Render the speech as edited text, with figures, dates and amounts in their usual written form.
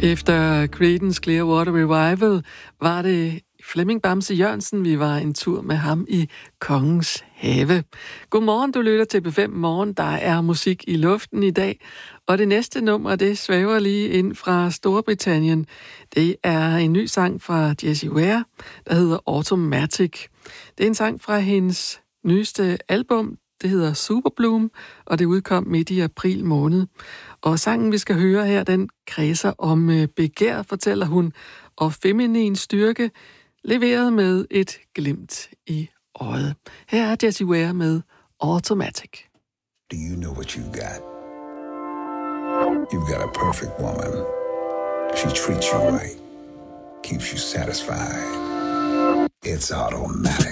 Efter Creedence Clearwater Revival var det Flemming Bamse Jørgensen, vi var en tur med ham i Kongens Have. Godmorgen, du lytter til B5 Morgen. Der er musik i luften i dag, og det næste nummer, det svæver lige ind fra Storbritannien. Det er en ny sang fra Jessie Ware, der hedder Automatic. Det er en sang fra hendes nyeste album, det hedder Superbloom, og det udkom midt i april måned. Og sangen, vi skal høre her, den kredser om begær, fortæller hun, og feminin styrke, leveret med et glimt i øjet. Her er Jessie Ware med Automatic. Do you know what you got? You've got a perfect woman. She treats you right, keeps you satisfied. It's automatic.